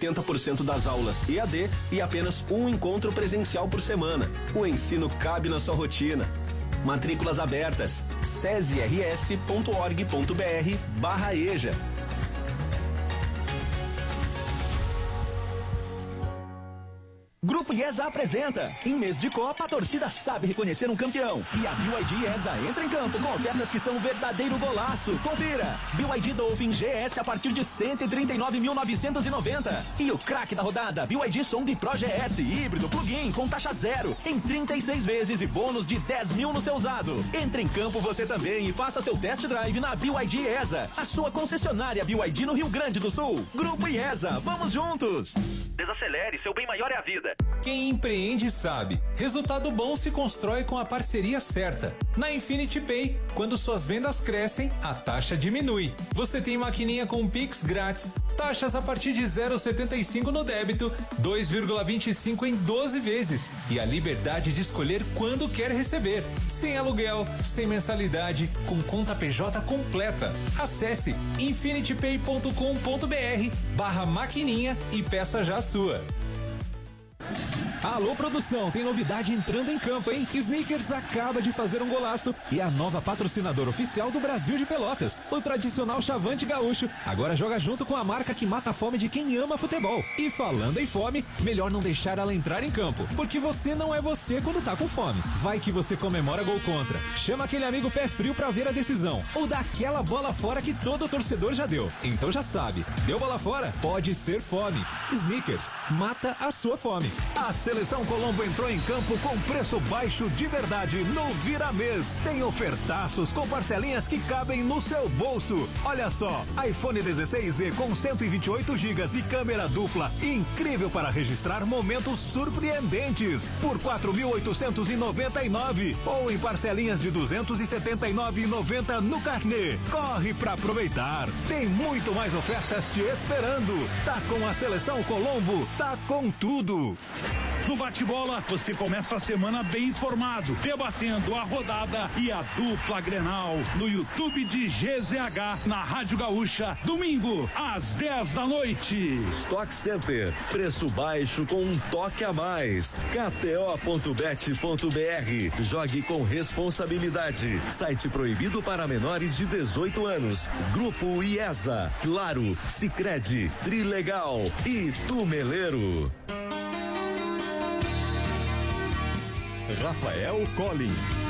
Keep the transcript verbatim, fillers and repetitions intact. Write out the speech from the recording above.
oitenta por cento das aulas E A D e apenas um encontro presencial por semana. O ensino cabe na sua rotina. Matrículas abertas. sesirs ponto org ponto br barra EJA. Grupo IESA apresenta. Em mês de Copa, a torcida sabe reconhecer um campeão. E a B Y D IESA entra em campo com ofertas que são um verdadeiro golaço. Confira. B Y D Dolphin G S a partir de cento e trinta e nove mil novecentos e noventa. E o craque da rodada, B Y D Song Pro G S híbrido plug-in com taxa zero em trinta e seis vezes e bônus de dez mil no seu usado. Entre em campo você também e faça seu test drive na B Y D IESA, a sua concessionária B Y D no Rio Grande do Sul. Grupo IESA, vamos juntos. Desacelere, seu bem maior é a vida. Quem empreende sabe, resultado bom se constrói com a parceria certa. Na Infinity Pay, quando suas vendas crescem, a taxa diminui. Você tem maquininha com Pix grátis, taxas a partir de zero vírgula setenta e cinco no débito, dois vírgula vinte e cinco em doze vezes e a liberdade de escolher quando quer receber, sem aluguel, sem mensalidade, com conta P J completa. Acesse infinitypay ponto com ponto br barra maquininha e peça já a sua. Alô, produção, tem novidade entrando em campo, hein? Snickers acaba de fazer um golaço e é a nova patrocinadora oficial do Brasil de Pelotas. O tradicional Chavante Gaúcho agora joga junto com a marca que mata a fome de quem ama futebol. E falando em fome, melhor não deixar ela entrar em campo, porque você não é você quando tá com fome. Vai que você comemora gol contra. Chama aquele amigo pé frio pra ver a decisão. Ou dá aquela bola fora que todo torcedor já deu. Então já sabe, deu bola fora? Pode ser fome. Snickers, mata a sua fome. A Seleção Colombo entrou em campo com preço baixo de verdade no Vira Mês. Tem ofertaços com parcelinhas que cabem no seu bolso. Olha só, iPhone dezesseis Z com cento e vinte e oito gigas e câmera dupla, incrível para registrar momentos surpreendentes, por quatro mil oitocentos e noventa e nove ou em parcelinhas de duzentos e setenta e nove reais e noventa centavos no carnê. Corre para aproveitar. Tem muito mais ofertas te esperando. Tá com a Seleção Colombo, tá com tudo. No bate-bola, você começa a semana bem informado, debatendo a rodada e a dupla Grenal no YouTube de G Z H, na Rádio Gaúcha, domingo, às dez da noite. Stock Center, preço baixo com um toque a mais. K T O ponto bet ponto br. Jogue com responsabilidade. Site proibido para menores de dezoito anos. Grupo IESA, Claro, Sicredi, Trilegal e Tumeleiro. Rafael Collin.